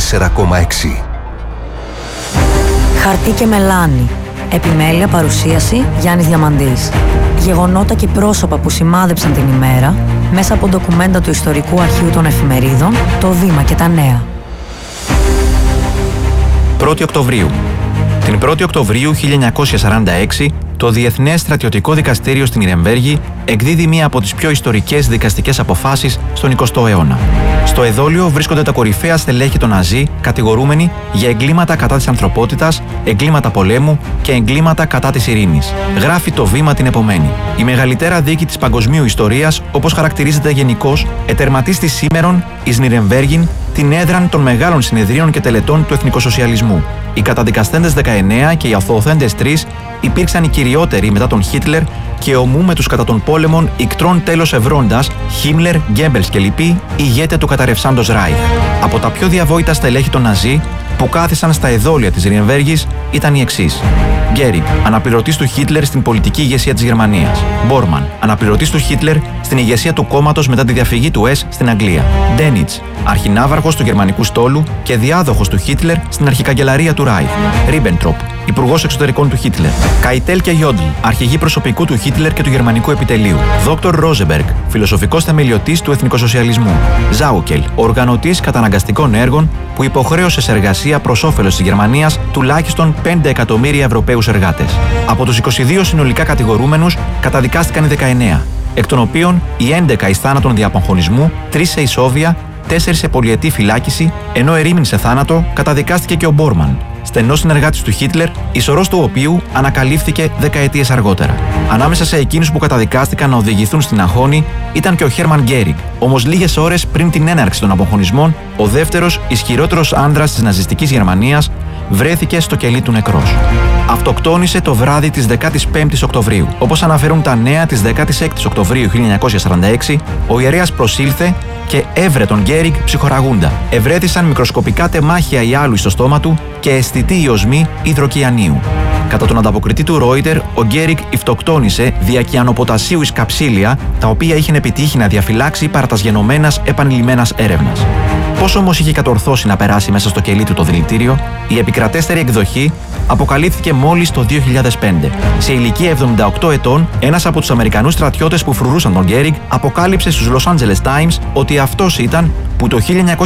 104,6. Χαρτί και μελάνι. Επιμέλεια, παρουσίαση Γιάννης Διαμαντής. Γεγονότα και πρόσωπα που σημάδεψαν την ημέρα μέσα από ντοκουμέντα του Ιστορικού Αρχείου των Εφημερίδων, το Βήμα και τα Νέα. 1η Οκτωβρίου. Την 1η Οκτωβρίου 1946, το Διεθνές Στρατιωτικό Δικαστήριο στην Νιρεμβέργη εκδίδει μία από τις πιο ιστορικές δικαστικές αποφάσεις στον 20ο αιώνα. Στο εδόλιο βρίσκονται τα κορυφαία στελέχη των Ναζί, κατηγορούμενοι για εγκλήματα κατά της ανθρωπότητας, εγκλήματα πολέμου και εγκλήματα κατά της ειρήνης. Γράφει το Βήμα την επομένη. Η μεγαλύτερα δίκη της παγκοσμίου ιστορίας, όπως χαρακτηρίζεται γενικώς, ετερματίστη σήμερον εις Νιρεμβέργην, την έδραν των μεγάλων συνεδρίων και τελετών του εθνικοσοσιαλισμού. Οι καταδικαστέντες 19 και οι αθωωθέντες 3 υπήρξαν οι κυριότεροι μετά τον Χίτλερ και ομού με τους κατά των πόλεμων ικτρών τέλος ευρώντας, Χίμλερ, Γκέμπελς και λοιποί, ηγέτε του καταρρευσάντος Ράιχ. Από τα πιο διαβόητα στελέχη των Ναζί που κάθισαν στα εδόλια της Νιρεμβέργης ήταν οι εξής: Γκέριγκ, αναπληρωτής του Χίτλερ στην πολιτική ηγεσία της Γερμανίας. Μπόρμαν, αναπληρωτής του Χίτλερ στην ηγεσία του κόμματος μετά τη διαφυγή του ΕΣ στην Αγγλία. Ντένιτς, αρχινάβαρχος του γερμανικού στόλου και διάδοχος του Χίτλερ στην αρχικαγκελαρία του Ράιχ. Ρίμπεντροπ, υπουργός εξωτερικών του Χίτλερ. Καϊτέλ και Γιόντλ, αρχηγοί προσωπικού του Χίτλερ και του γερμανικού επιτελείου. Δόκτωρ Ρόζεμπεργκ, φιλοσοφικός θεμελιωτής του εθνικοσοσιαλισμού. Ζάουκελ, οργανωτής καταναγκαστικών έργων που υποχρέωσε σε εργασία προς όφελος της Γερμανίας τουλάχιστον 5 εκατομμύρια Ευρωπαίους εργάτες. Από τους 22 συνολικά κατηγορούμενους καταδικάστηκαν οι 19, εκ των οποίων οι 11 εις θάνατον δια απαγχωνισμού, 3 σε ισόβια, 4 σε πολυετή φυλάκιση, ενώ ερήμην σε θάνατο καταδικάστηκε και ο Μπόρμαν, στενός συνεργάτης του Χίτλερ, η σωρός του οποίου ανακαλύφθηκε δεκαετίες αργότερα. Ανάμεσα σε εκείνους που καταδικάστηκαν να οδηγηθούν στην αγχώνη ήταν και ο Χέρμαν Γκέριγκ, όμως λίγες ώρες πριν την έναρξη των απογχωνισμών, ο δεύτερος ισχυρότερος άνδρας της ναζιστικής Γερμανίας βρέθηκε στο κελί του νεκρός. Αυτοκτόνησε το βράδυ της 15ης Οκτωβρίου. Όπως αναφέρουν τα νέα της 16ης Οκτωβρίου 1946, ο ιερέας προσήλθε και έβρε τον Γκέριγκ ψυχοραγούντα. Ευρέθησαν μικροσκοπικά τεμάχια ιάλου στο στόμα του και αισθητή ιωσμή υδροκιανίου. Κατά τον ανταποκριτή του Ρόιτερ, ο Γκέριγκ υφτοκτόνησε δια κυανοποτασίου εις καψίλια, τα οποία είχε επιτύχει να διαφυλάξει παρά τας γενομένας επανειλημμένας έρευνας. Πώς όμως είχε κατορθώσει να περάσει μέσα στο κελί του το δηλητήριο, η επικρατέστερη εκδοχή αποκαλύφθηκε μόλις το 2005. Σε ηλικία 78 ετών, ένας από τους Αμερικανούς στρατιώτες που φρουρούσαν τον Γκέριγκ αποκάλυψε στους Los Angeles Times ότι αυτός ήταν που το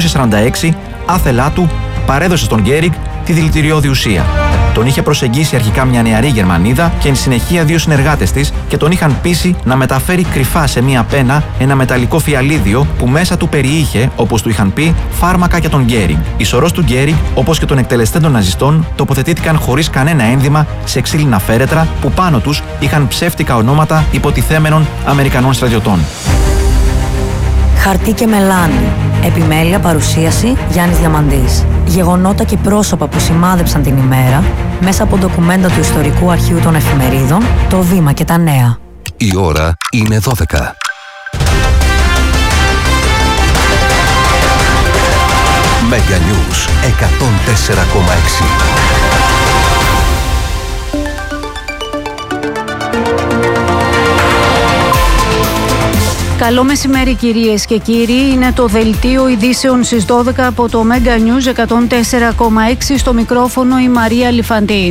1946 άθελά του παρέδωσε στον Γκέριγκ τη δηλητηριώδη ουσία. Τον είχε προσεγγίσει αρχικά μια νεαρή Γερμανίδα και εν συνεχεία 2 συνεργάτες της και τον είχαν πείσει να μεταφέρει κρυφά σε μια πένα ένα μεταλλικό φιαλίδιο που μέσα του περιείχε, όπως του είχαν πει, φάρμακα για τον Γκέριγκ. Οι σωρός του Γκέριγκ, όπως και των εκτελεστέντων ναζιστών, τοποθετήθηκαν χωρίς κανένα ένδυμα σε ξύλινα φέρετρα που πάνω τους είχαν ψεύτικα ονόματα υποτιθέμενων Αμερικανών στρατιωτών. Χαρτί και μελάνι. Επιμέλεια, παρουσίαση Γιάννης Διαμαντής. Γεγονότα και πρόσωπα που σημάδεψαν την ημέρα μέσα από ντοκουμέντα του Ιστορικού Αρχείου των Εφημερίδων, το Βήμα και τα Νέα. Η ώρα είναι 12. Mega News 104,6. Καλό μεσημέρι κυρίες και κύριοι, είναι το δελτίο ειδήσεων στις 12 από το Mega News 104,6, στο μικρόφωνο η Μαρία Λιφαντή.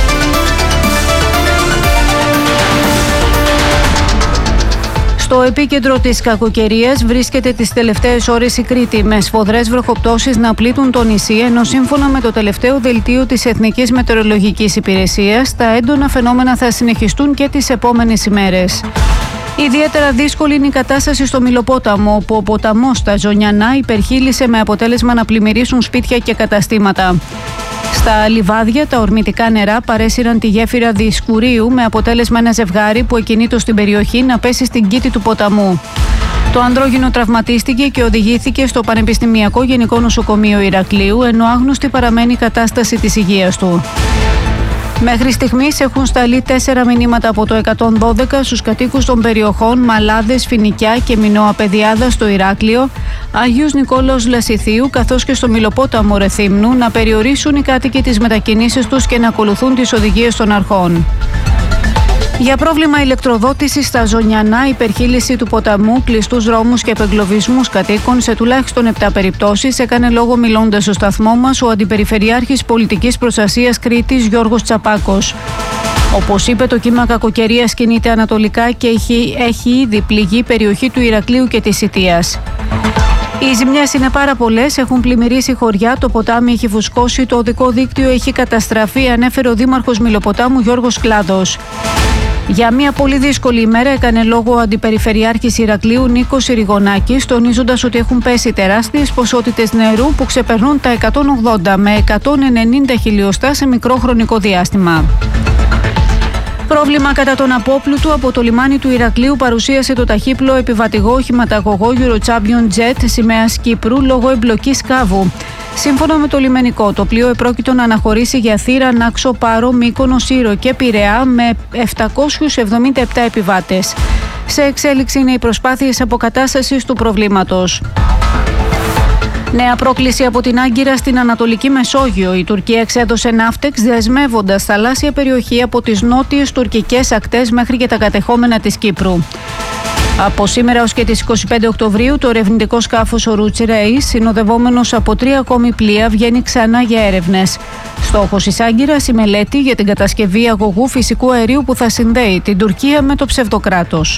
Στο επίκεντρο της κακοκαιρίας βρίσκεται τις τελευταίες ώρες η Κρήτη, με σφοδρές βροχοπτώσεις να πλήττουν το νησί, ενώ σύμφωνα με το τελευταίο δελτίο της Εθνικής Μετεωρολογικής Υπηρεσίας, τα έντονα φαινόμενα θα συνεχιστούν και τις επόμενες ημέρες. Ιδιαίτερα δύσκολη είναι η κατάσταση στο Μηλοπόταμο, όπου ο ποταμός στα Ζωνιανά υπερχείλησε με αποτέλεσμα να πλημμυρίσουν σπίτια και καταστήματα. Στα λιβάδια, τα ορμητικά νερά παρέσυραν τη γέφυρα Δισκουρίου, με αποτέλεσμα ένα ζευγάρι που εκκινείτο στην περιοχή να πέσει στην κήτη του ποταμού. Το ανδρόγυνο τραυματίστηκε και οδηγήθηκε στο Πανεπιστημιακό Γενικό Νοσοκομείο Ηρακλείου, ενώ άγνωστη παραμένει η κατάσταση της υγείας του. Μέχρι στιγμής έχουν σταλεί 4 μηνύματα από το 112 στους κατοίκους των περιοχών Μαλάδες, Φοινικιά και Μινώα Παιδιάδα στο Ηράκλειο, Αγίους Νικόλαος Λασιθίου καθώς και στο Μηλοπόταμο Ρεθύμνου να περιορίσουν οι κάτοικοι τις μετακινήσεις τους και να ακολουθούν τις οδηγίες των αρχών. Για πρόβλημα ηλεκτροδότησης στα Ζωνιανά, υπερχείληση του ποταμού, κλειστούς δρόμους και επεγκλωβισμούς κατοίκων σε τουλάχιστον 7 περιπτώσεις έκανε λόγο μιλώντας στο σταθμό μας ο Αντιπεριφερειάρχης Πολιτικής Προστασίας Κρήτης Γιώργος Τσαπάκος. Όπως είπε, το κύμα κακοκαιρίας κινείται ανατολικά και έχει ήδη πληγεί η περιοχή του Ηρακλείου και της Σιτίας. Οι ζημιές είναι πάρα πολλές, έχουν πλημμυρίσει χωριά, το ποτάμι έχει φουσκώσει, το οδικό δίκτυο έχει καταστραφεί, ανέφερε ο Δήμαρχος Μηλοποτάμου Γιώργος Κλάδος. Για μια πολύ δύσκολη ημέρα έκανε λόγο ο Αντιπεριφερειάρχης Ηρακλείου Νίκος Ριγονάκης, τονίζοντας ότι έχουν πέσει τεράστιες ποσότητες νερού που ξεπερνούν τα 180 με 190 χιλιοστά σε μικρό χρονικό διάστημα. Πρόβλημα κατά τον απόπλουτο από το λιμάνι του Ηρακλείου παρουσίασε το ταχύπλοο επιβατηγό οχηματαγωγό Eurochampion Jet σημαίας Κύπρου λόγω εμπλοκής καύου. Σύμφωνα με το λιμενικό, το πλοίο επρόκειτο να αναχωρήσει για Θήρα, Νάξο, Πάρο, Μύκονο, Σύρο και Πειραιά με 777 επιβάτες. Σε εξέλιξη είναι οι προσπάθειες αποκατάστασης του προβλήματος. Νέα πρόκληση από την Άγκυρα στην Ανατολική Μεσόγειο. Η Τουρκία εξέδωσε ναύτεξ δεσμεύοντας θαλάσσια περιοχή από τις νότιες τουρκικές ακτές μέχρι και τα κατεχόμενα της Κύπρου. Από σήμερα ως και τις 25 Οκτωβρίου το ερευνητικό σκάφος ο Ρούτς Ρέις, συνοδευόμενος από 3 ακόμη πλοία, βγαίνει ξανά για έρευνες. Στόχος της Άγκυρας η μελέτη για την κατασκευή αγωγού φυσικού αερίου που θα συνδέει την Τουρκία με το ψευδοκράτος.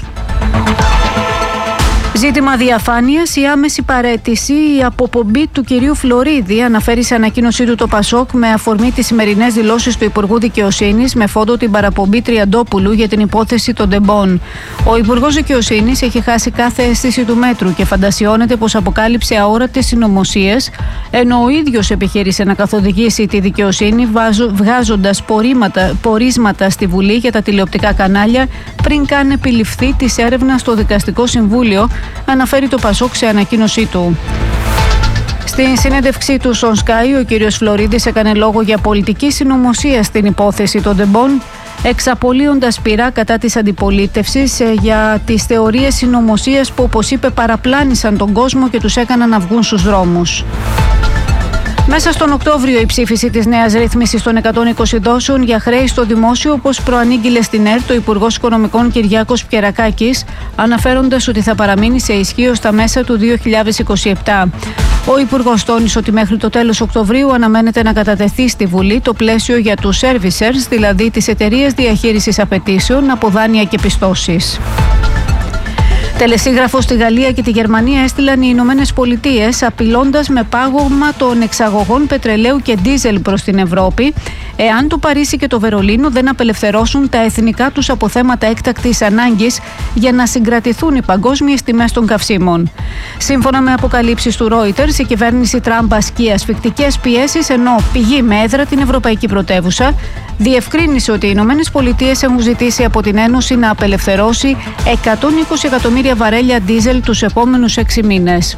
Ζήτημα διαφάνειας, η άμεση παραίτηση, η αποπομπή του κυρίου Φλωρίδη, αναφέρει σε ανακοίνωσή του το ΠΑΣΟΚ με αφορμή τις σημερινές δηλώσεις του Υπουργού Δικαιοσύνης με φόντο την παραπομπή Τριαντόπουλου για την υπόθεση των τεμπών. Ο Υπουργός Δικαιοσύνης έχει χάσει κάθε αίσθηση του μέτρου και φαντασιώνεται πως αποκάλυψε αόρατες συνωμοσίες, ενώ ο ίδιος επιχείρησε να καθοδηγήσει τη δικαιοσύνη βγάζοντας πορίσματα στη Βουλή για τα τηλεοπτικά κανάλια πριν καν επιληφθεί της έρευνας στο Δικαστικό Συμβούλιο, αναφέρει το ΠΑΣΟΚ σε ανακοίνωσή του. Στην συνέντευξή του στον Sky, ο κύριος Φλωρίδης έκανε λόγο για πολιτική συνωμοσία στην υπόθεση των τεμπών, εξαπολύοντας πειρά κατά της αντιπολίτευσης για τις θεωρίες συνωμοσίας που, όπως είπε, παραπλάνησαν τον κόσμο και τους έκαναν να βγουν στους δρόμους. Μέσα στον Οκτώβριο η ψήφιση της νέας ρύθμισης των 120 δόσεων για χρέη στο δημόσιο, όπως προανήγγειλε στην ΕΡΤ ο Υπουργός Οικονομικών Κυριάκος Πιερακάκης, αναφέροντας ότι θα παραμείνει σε ισχύ ως τα μέσα του 2027. Ο Υπουργός τόνισε ότι μέχρι το τέλος Οκτωβρίου αναμένεται να κατατεθεί στη Βουλή το πλαίσιο για τους servicers, δηλαδή τις εταιρείες διαχείρισης απαιτήσεων από δάνεια και πιστώσεις. Τελεσίγραφο στη Γαλλία και τη Γερμανία έστειλαν οι Ηνωμένες Πολιτείες, απειλώντας με πάγωμα των εξαγωγών πετρελαίου και ντίζελ προς την Ευρώπη, εάν το Παρίσι και το Βερολίνο δεν απελευθερώσουν τα εθνικά τους αποθέματα έκτακτης ανάγκης για να συγκρατηθούν οι παγκόσμιες τιμές των καυσίμων. Σύμφωνα με αποκαλύψεις του Reuters, η κυβέρνηση Τραμπ ασκεί ασφικτικές πιέσεις, ενώ πηγή με έδρα την Ευρωπαϊκή Πρωτεύουσα διευκρίνησε ότι οι Ηνωμένες Πολιτείες έχουν ζητήσει από την Ένωση να απελευθερώσει 120 εκατομμύρια βαρέλια ντίζελ τους επόμενους 6 μήνες.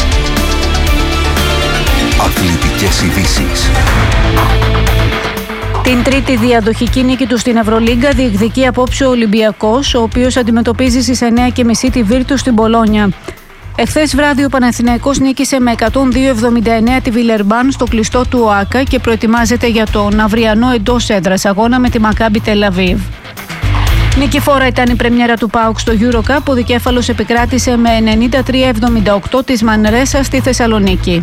Αθλητικές ειδήσεις. Την τρίτη διαδοχική νίκη του στην Ευρωλίγκα διεκδικεί απόψε ο Ολυμπιακός, ο οποίος αντιμετωπίζει στις 9:30 τη Βίρτους στην Μπολόνια. Εχθές βράδυ ο Παναθηναϊκός νίκησε με 102-79 τη Βιλερμπάν στο κλειστό του ΟΑΚΑ και προετοιμάζεται για τον αυριανό εντός έδρας αγώνα με τη Μακάμπι Τελ-Αβίβ. Νικηφόρα ήταν η πρεμιέρα του ΠΑΟΚ στο EuroCup, ο δικέφαλος επικράτησε με 93-78 της Μανρέσα στη Θεσσαλονίκη.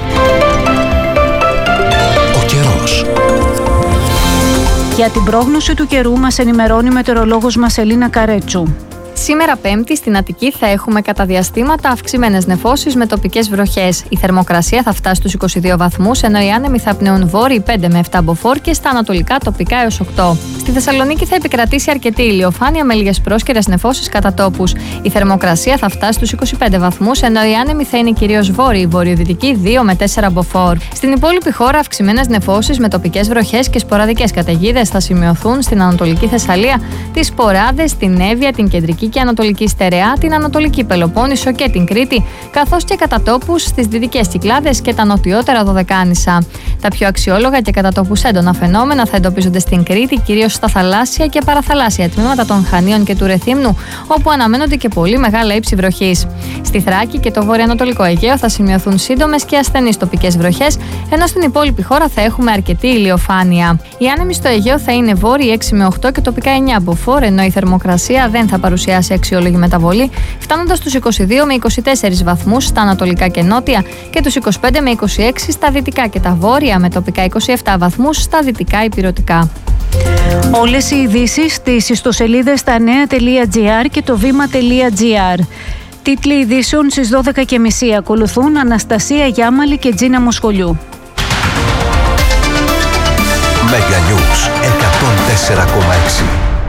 Ο καιρός. Για την πρόγνωση του καιρού μας ενημερώνει η μετεωρολόγος μας Ελίνα Καρέτσου. Σήμερα Πέμπτη στην Αττική θα έχουμε κατά διαστήματα αυξημένες νεφώσεις με τοπικές βροχές. Η θερμοκρασία θα φτάσει στους 22 βαθμούς, ενώ οι άνεμοι θα πνέουν βόρειοι 5 με 7 μποφόρ και στα ανατολικά τοπικά έως 8. Στη Θεσσαλονίκη θα επικρατήσει αρκετή ηλιοφάνεια με λίγες πρόσκαιρες νεφώσεις κατά τόπους. Η θερμοκρασία θα φτάσει στους 25 βαθμούς, ενώ οι άνεμοι θα είναι κυρίως βόρειοι, βορειοδυτικοί 2 με 4 μποφόρ. Στην υπόλοιπη χώρα αυξημένες νεφώσεις με τοπικές βροχές και σποραδικές καταιγίδες θα σημειωθούν στην Ανατολική Θεσσαλία, τις Σποράδες, την Εύβοια, την Κεντρική και Ανατολική Στερεά, την Ανατολική Πελοπόννησο και την Κρήτη, καθώς και κατά τόπους στις Δυτικές Κυκλάδες και τα νοτιότερα Δωδεκάνησα. Τα πιο αξιόλογα και κατά τόπους έντονα φαινόμενα θα εντοπίζονται στην Κρήτη, κυρίως στα θαλάσσια και παραθαλάσσια τμήματα των Χανίων και του Ρεθύμνου, όπου αναμένονται και πολύ μεγάλα ύψη βροχής. Στη Θράκη και το βορειοανατολικό Αιγαίο θα σημειωθούν σύντομες και ασθενείς τοπικές βροχές, ενώ στην υπόλοιπη χώρα θα έχουμε αρκετή ηλιοφάνεια. Οι άνεμοι στο Αιγαίο θα είναι βόρειοι 6 με 8 και τοπικά 9 μποφόρ, ενώ η θερμοκρασία δεν θα παρουσιάσει αξιόλογη μεταβολή, φτάνοντας στους 22 με 24 βαθμούς στα ανατολικά και νότια και τους 25 με 26 στα δυτικά και τα βόρεια, με τοπικά 27 βαθμούς στα δυτικά ηπειρωτικά. Όλες οι ειδήσεις στις ιστοσελίδες stanea.gr και το βήμα.gr. Τίτλοι ειδήσεων στις 12.30 ακολουθούν Αναστασία Γιάμαλη και Τζίνα Μοσχολιού. Mega News 104,6.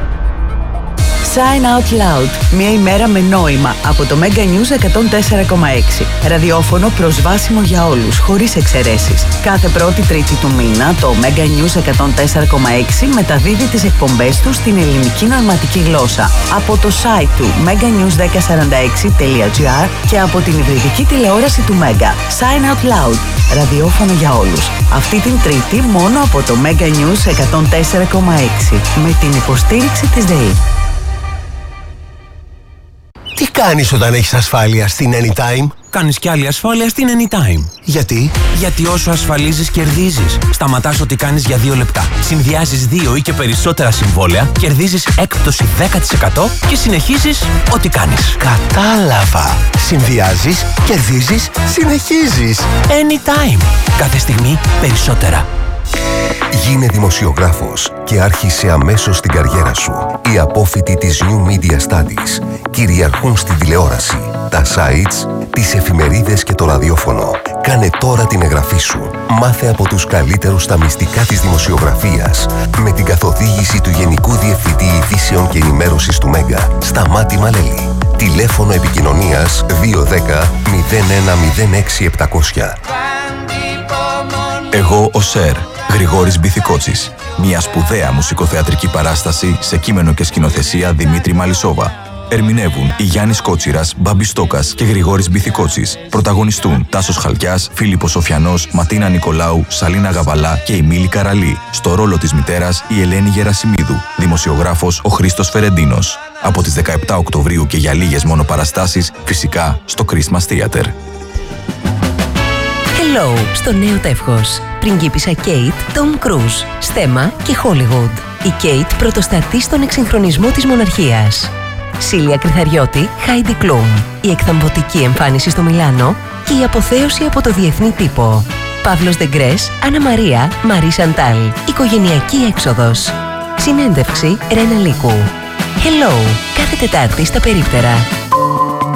Sign Out Loud. Μια ημέρα με νόημα από το Mega News 104,6. Ραδιόφωνο προσβάσιμο για όλους, χωρίς εξαιρέσεις. Κάθε πρώτη τρίτη του μήνα το Mega News 104,6 μεταδίδει τις εκπομπές του στην ελληνική νοηματική γλώσσα από το site του meganews1046.gr και από την υβριδική τηλεόραση του Mega. Sign Out Loud. Ραδιόφωνο για όλους. Αυτή την τρίτη μόνο από το Mega News 104,6 με την υποστήριξη της ΔΕΗ. Τι κάνεις όταν έχεις ασφάλεια στην Anytime? Κάνεις κι άλλη ασφάλεια στην Anytime. Γιατί? Γιατί όσο ασφαλίζεις, κερδίζεις. Σταματάς ό,τι κάνεις για 2 λεπτά. Συνδυάζεις 2 ή και περισσότερα συμβόλαια, κερδίζεις έκπτωση 10% και συνεχίζεις ό,τι κάνεις. Κατάλαβα. Συνδυάζεις, κερδίζεις, συνεχίζεις. Anytime. Κάθε στιγμή περισσότερα. Γίνε δημοσιογράφος και άρχισε αμέσως την καριέρα σου. Οι απόφοιτοι της New Media Studies κυριαρχούν στη τηλεόραση, τα sites, τις εφημερίδες και το ραδιόφωνο. Κάνε τώρα την εγγραφή σου. Μάθε από τους καλύτερους στα μυστικά της δημοσιογραφίας με την καθοδήγηση του Γενικού Διευθυντή Ειδήσεων και Ενημέρωσης του Μέγκα, Σταμάτη Μαλέλη. Τηλέφωνο επικοινωνίας 210 0106 700. Εγώ ο Σερ, Γρηγόρης Μπιθικότσης. Μια σπουδαία μουσικοθεατρική παράσταση σε κείμενο και σκηνοθεσία Δημήτρη Μαλισσόβα. Ερμηνεύουν η Γιάννης Κότσιρας, Μπάμπης Στόκας και Γρηγόρης Μπιθικότσης. Πρωταγωνιστούν Τάσος Χαλκιάς, Φίλιππος Σοφιανός, Ματίνα Νικολάου, Σαλίνα Γαβαλά και η Μίλη Καραλή. Στο ρόλο της μητέρας η Ελένη Γερασιμίδου. Δημοσιογράφος ο Χρήστος Φερεντίνος. Από τις 17 Οκτωβρίου και για λίγες μόνο παραστάσεις, φυσικά στο Christmas Theater. Hello στο νέο τεύχος. Πριγκίπισσα Κέιτ, Τομ Κρούζ, Στέμα και Χόλιγουντ. Η Κέιτ πρωτοστατεί στον εξυγχρονισμό της μοναρχίας. Σίλια Κρυθαριώτη, Χάιντι Κλούμ. Η εκθαμβωτική εμφάνιση στο Μιλάνο και η αποθέωση από το διεθνή τύπο. Παύλος Ντεγκρές, Άννα Μαρία, Μαρή Σαντάλ. Οικογενειακή έξοδος. Συνέντευξη Ρένα Λίκου. Hello, κάθε Τετάρτη στα περίπτερα.